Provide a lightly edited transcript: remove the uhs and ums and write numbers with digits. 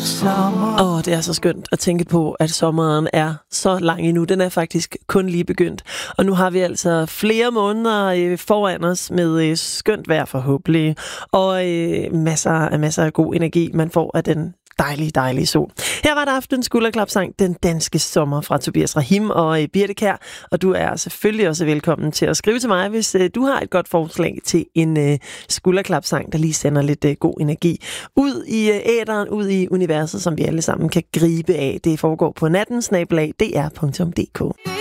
Det er så skønt at tænke på, at sommeren er så lang endnu. Den er faktisk kun lige begyndt. Og nu har vi altså flere måneder foran os med skønt vejr forhåbentlig. Og masser af god energi, man får af den dejlige sol. Her var der aftens skulderklapsang, Den danske sommer fra Tobias Rahim og Birte Kjær. Og du er selvfølgelig også velkommen til at skrive til mig, hvis du har et godt forslag til en skulderklapsang, der lige sender lidt god energi ud i æteren, ud i universet, som vi alle sammen kan gribe af. Det foregår på natten, @dr.dk.